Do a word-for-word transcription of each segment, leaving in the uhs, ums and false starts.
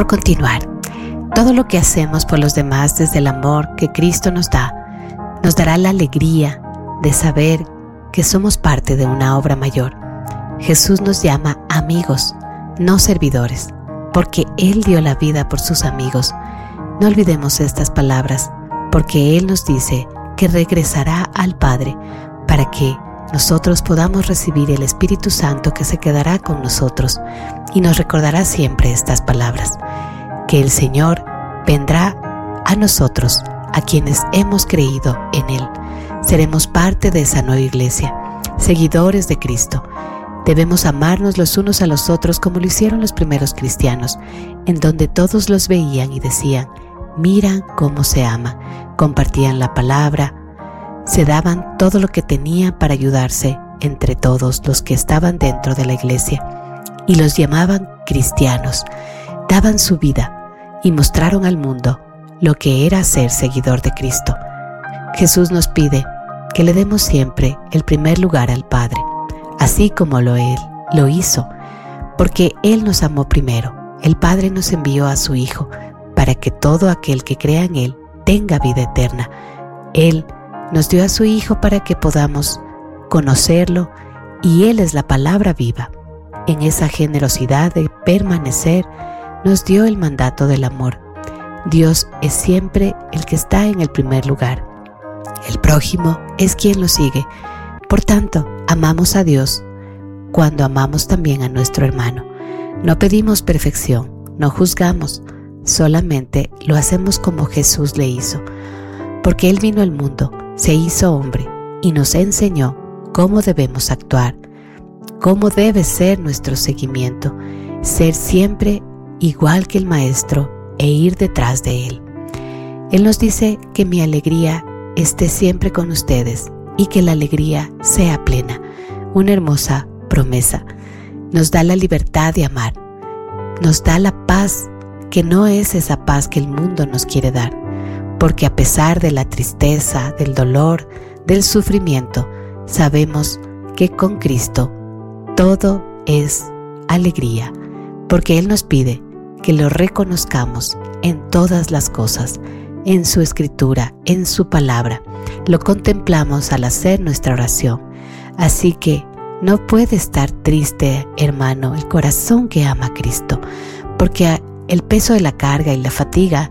por continuar. Todo lo que hacemos por los demás desde el amor que Cristo nos da, nos dará la alegría de saber que somos parte de una obra mayor. Jesús nos llama amigos, no servidores, porque Él dio la vida por sus amigos. No olvidemos estas palabras, porque Él nos dice que regresará al Padre para que nosotros podamos recibir el Espíritu Santo que se quedará con nosotros y nos recordará siempre estas palabras, que el Señor vendrá a nosotros, a quienes hemos creído en Él. Seremos parte de esa nueva iglesia, seguidores de Cristo. Debemos amarnos los unos a los otros como lo hicieron los primeros cristianos, en donde todos los veían y decían: miran cómo se ama. Compartían la palabra, se daban todo lo que tenían para ayudarse entre todos los que estaban dentro de la iglesia y los llamaban cristianos. Daban su vida y mostraron al mundo lo que era ser seguidor de Cristo. Jesús nos pide que le demos siempre el primer lugar al Padre, así como lo Él lo hizo, porque Él nos amó primero. El Padre nos envió a su Hijo para que todo aquel que crea en Él tenga vida eterna. Él nos dio a su Hijo para que podamos conocerlo, y Él es la palabra viva. En esa generosidad de permanecer, nos dio el mandato del amor. Dios es siempre el que está en el primer lugar. El prójimo es quien lo sigue. Por tanto, amamos a Dios cuando amamos también a nuestro hermano. No pedimos perfección, no juzgamos, solamente lo hacemos como Jesús le hizo, porque Él vino al mundo, se hizo hombre y nos enseñó cómo debemos actuar, cómo debe ser nuestro seguimiento, ser siempre igual que el Maestro e ir detrás de Él. Él nos dice que mi alegría esté siempre con ustedes y que la alegría sea plena. Una hermosa promesa. Nos da la libertad de amar, nos da la paz, que no es esa paz que el mundo nos quiere dar, porque a pesar de la tristeza, del dolor, del sufrimiento, sabemos que con Cristo todo es alegría, porque Él nos pide que lo reconozcamos en todas las cosas, en su escritura, en su palabra. Lo contemplamos al hacer nuestra oración. Así que no puede estar triste, hermano, el corazón que ama a Cristo, porque el peso de la carga y la fatiga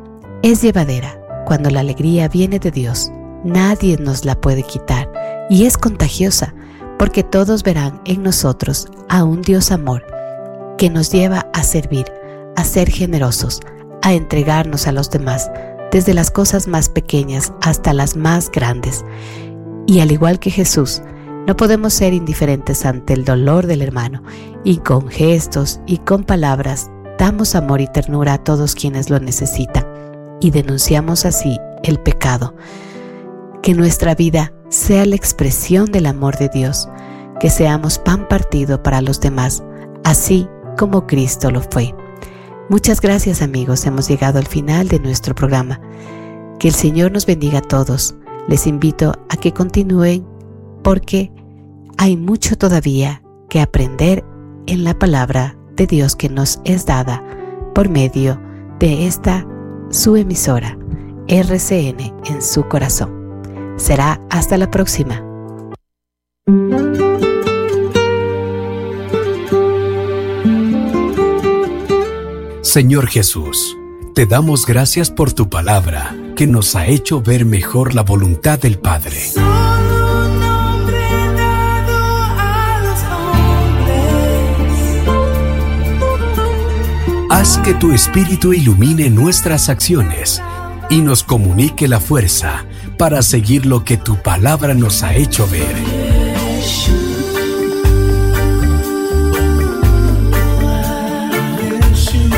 es llevadera cuando la alegría viene de Dios. Nadie nos la puede quitar y es contagiosa, porque todos verán en nosotros a un Dios amor que nos lleva a servir, a ser generosos, a entregarnos a los demás, desde las cosas más pequeñas hasta las más grandes. Y al igual que Jesús, no podemos ser indiferentes ante el dolor del hermano, y con gestos y con palabras damos amor y ternura a todos quienes lo necesitan, y denunciamos así el pecado. Que nuestra vida sea la expresión del amor de Dios, que seamos pan partido para los demás, así como Cristo lo fue. Muchas gracias, amigos, hemos llegado al final de nuestro programa. Que el Señor nos bendiga a todos. Les invito a que continúen, porque hay mucho todavía que aprender en la palabra de Dios que nos es dada por medio de esta su emisora, R C N en su corazón. Será hasta la próxima. Señor Jesús, te damos gracias por tu palabra, que nos ha hecho ver mejor la voluntad del Padre. Solo un nombre dado a los hombres. Haz que tu Espíritu ilumine nuestras acciones y nos comunique la fuerza para seguir lo que tu palabra nos ha hecho ver.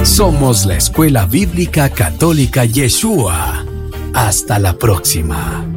Somos la Escuela Bíblica Católica Yeshua. Hasta la próxima.